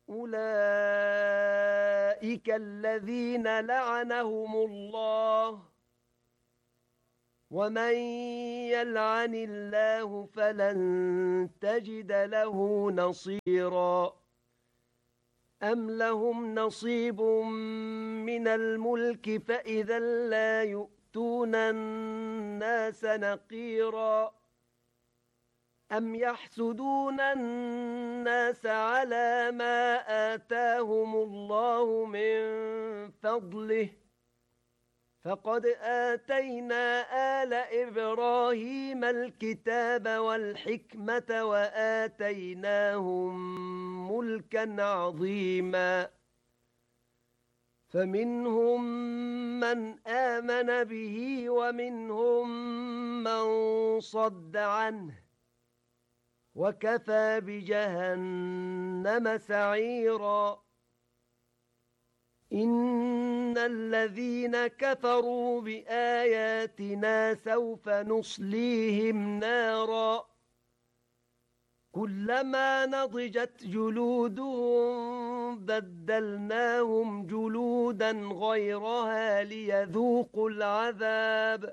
أولئك الذين لعنهم الله ومن يلعن الله فلن تجد له نصيرا أم لهم نصيب من الملك فإذا لا يؤتون الناس نقيرا أم يحسدون الناس على ما آتاهم الله من فضله فقد آتينا آل إبراهيم الكتاب والحكمة وآتيناهم ملكا عظيما فمنهم من آمن به ومنهم من صد عنه وكفى بجهنم سعيرا إن الذين كفروا بآياتنا سوف نصليهم نارا كلما نضجت جلودهم بدلناهم جلودا غيرها ليذوقوا العذاب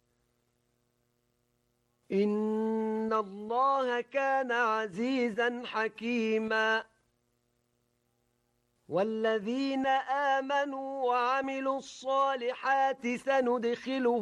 إن الله كان عزيزا حكيما والذين آمنوا وعملوا الصالحات سندخلهم